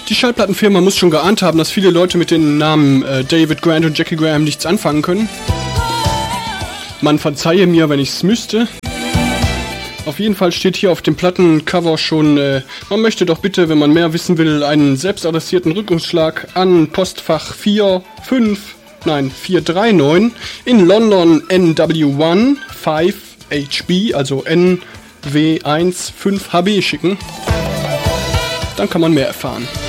Die Schallplattenfirma muss schon geahnt haben, dass viele Leute mit den Namen David Grant und Jackie Graham nichts anfangen können. Man verzeihe mir, wenn ich es müsste. Auf jeden Fall steht hier auf dem Plattencover schon, man möchte doch bitte, wenn man mehr wissen will, einen selbstadressierten Rückrufschlag an Postfach 439 in London NW1 5HB, also NW1 5HB schicken. Dann kann man mehr erfahren.